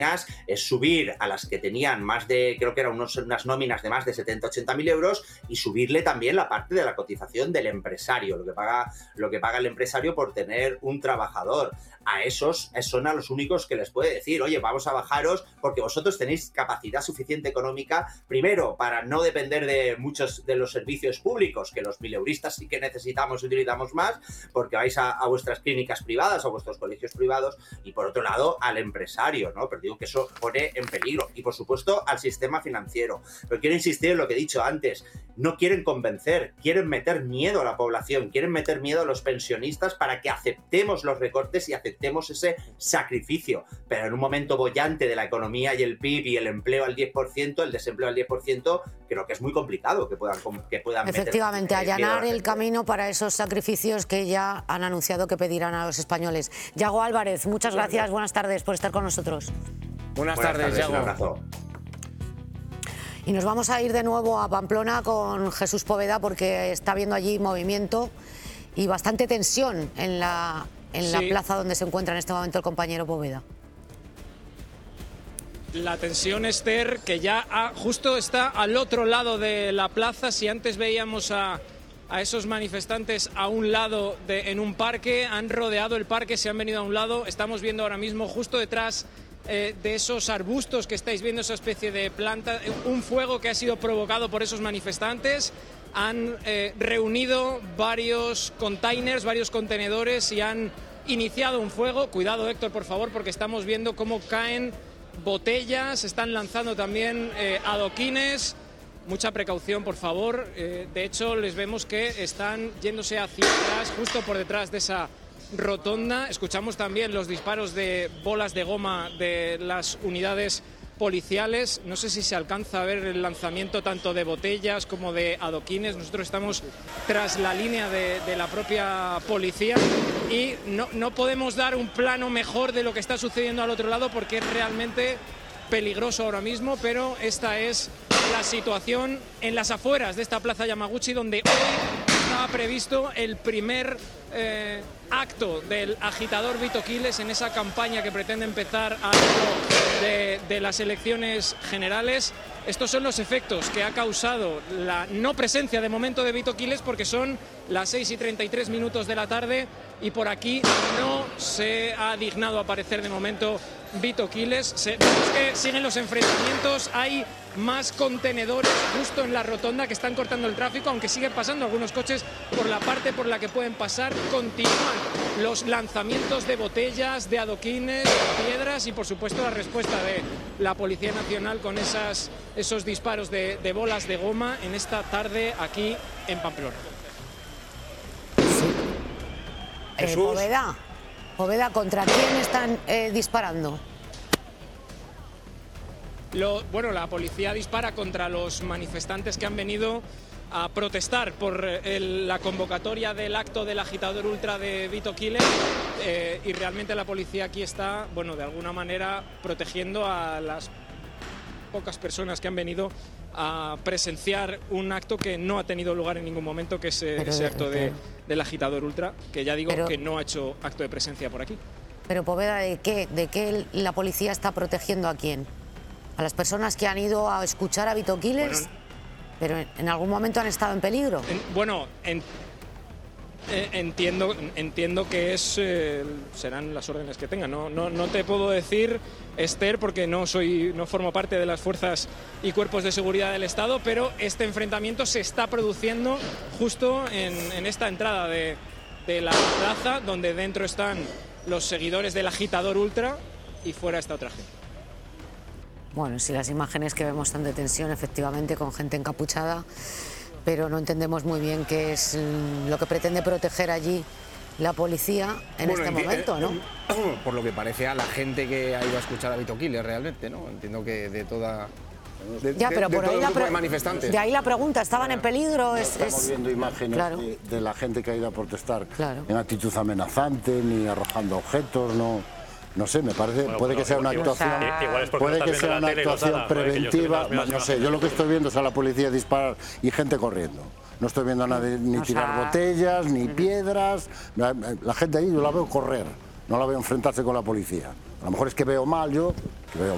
es subir a las que tenían más de, creo que eran unas nóminas de más de 70-80.000 euros y subirle también la parte de la cotización del empresario, lo que paga el empresario por tener un trabajador. A esos son a los únicos que les puede decir, oye, vamos a bajaros porque vosotros tenéis capacidad suficiente económica, primero, para no depender de muchos de los servicios públicos, que los mileuristas sí que necesitamos y utilizamos más, porque vais a vuestras clínicas privadas, a vuestros colegios privados, y por otro lado, al empresario, ¿no? Pero digo que eso pone en peligro, y por supuesto al sistema financiero. Pero quiero insistir en lo que he dicho antes, no quieren convencer, quieren meter miedo a la población, quieren meter miedo a los pensionistas para que aceptemos los recortes y aceptemos ese sacrificio, pero en un momento boyante de la economía y el PIB y el empleo al 10%, el desempleo al 10%, creo que es muy complicado que puedan efectivamente, allanar el camino para esos sacrificios que ya han anunciado que pedirán a los españoles. Yago Álvarez, muchas gracias, buenas tardes por estar con nosotros. Buenas tardes, Yago. Un abrazo. Y nos vamos a ir de nuevo a Pamplona con Jesús Poveda porque está habiendo allí movimiento y bastante tensión en la plaza donde se encuentra en este momento el compañero Poveda. La tensión, Esther, que ya justo está al otro lado de la plaza. Si antes veíamos a esos manifestantes a un lado en un parque, han rodeado el parque, se han venido a un lado. Estamos viendo ahora mismo justo detrás de esos arbustos que estáis viendo, esa especie de planta, un fuego que ha sido provocado por esos manifestantes. Han reunido varios containers, varios contenedores y han iniciado un fuego. Cuidado, Héctor, por favor, porque estamos viendo cómo caen botellas, están lanzando también adoquines. Mucha precaución, por favor. De hecho, les vemos que están yéndose hacia atrás, justo por detrás de esa rotonda. Escuchamos también los disparos de bolas de goma de las unidades policiales. No sé si se alcanza a ver el lanzamiento tanto de botellas como de adoquines. Nosotros estamos tras la línea de la propia policía y no podemos dar un plano mejor de lo que está sucediendo al otro lado porque es realmente peligroso ahora mismo, pero esta es la situación en las afueras de esta plaza Yamaguchi, donde hoy estaba previsto el primer acto del agitador Vito Quiles en esa campaña que pretende empezar de las elecciones generales. Estos son los efectos que ha causado la no presencia de momento de Vito Quiles, porque son las 6:33 de la tarde y por aquí no se ha dignado a aparecer de momento Vito Quiles. Vemos que siguen los enfrentamientos, hay más contenedores justo en la rotonda que están cortando el tráfico, aunque siguen pasando algunos coches por la parte por la que pueden pasar. Continúan los lanzamientos de botellas, de adoquines, de piedras y por supuesto la respuesta de la Policía Nacional con esos disparos de bolas de goma en esta tarde aquí en Pamplona. Poveda, ¿contra quién están disparando? La policía dispara contra los manifestantes que han venido a protestar por la convocatoria del acto del agitador ultra de Vito Quiles y realmente la policía aquí está, de alguna manera protegiendo a las pocas personas que han venido a presenciar un acto que no ha tenido lugar en ningún momento, que es ese acto del agitador ultra, que ya digo que no ha hecho acto de presencia por aquí. Pero Poveda, ¿de qué la policía está protegiendo a quién? ¿A las personas que han ido a escuchar a Vito Quiles? ¿Pero en algún momento han estado en peligro? Entiendo que serán las órdenes que tengan. No te puedo decir, Esther, porque no formo parte de las fuerzas y cuerpos de seguridad del Estado, pero este enfrentamiento se está produciendo justo en esta entrada de la plaza, donde dentro están los seguidores del agitador ultra y fuera está otra gente. Bueno, si las imágenes que vemos son de tensión, efectivamente, con gente encapuchada, pero no entendemos muy bien qué es lo que pretende proteger allí la policía en este momento, ¿no? Por lo que parece a la gente que ha ido a escuchar a Vito Quiles realmente, ¿no? Entiendo que de toda... pero por ahí de manifestantes. De ahí la pregunta, ¿estaban en peligro? Estamos viendo imágenes de la gente que ha ido a protestar en actitud amenazante, ni arrojando objetos, no sé, me parece, puede que sea una actuación preventiva, no sé, yo lo que estoy viendo es a la policía disparar y gente corriendo. No estoy viendo a nadie ni tirar botellas, ni piedras, la gente ahí yo la veo correr, no la veo enfrentarse con la policía. A lo mejor es que veo mal yo, que veo